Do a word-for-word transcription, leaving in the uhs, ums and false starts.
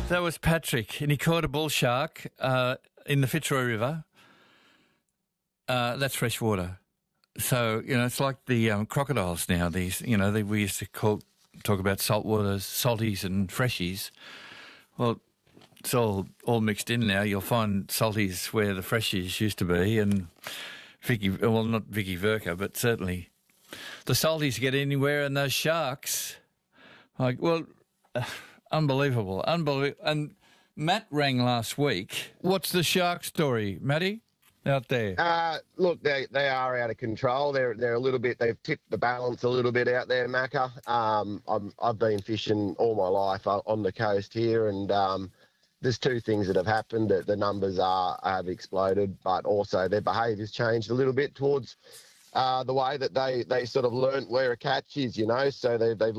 That was Patrick, and he caught a bull shark uh, in the Fitzroy River. Uh, that's fresh water. So, you know, it's like the um, crocodiles now. These, you know, they, we used to call, talk about saltwater, salties and freshies. Well, it's all, all mixed in now. You'll find salties where the freshies used to be, and Vicky, well, not Vicky Verka, but certainly the salties get anywhere, and those sharks, like, well... Uh, Unbelievable, unbelievable. And Matt rang last week. What's the shark story, Matty, out there? Uh, look, they they are out of control. They're they're a little bit. They've tipped the balance a little bit out there, Macca. Um, I'm, I've been fishing all my life on the coast here, and um, there's two things that have happened. The, the numbers are have exploded, but also their behaviour's changed a little bit towards uh, the way that they they sort of learnt where a catch is. You know, so they they've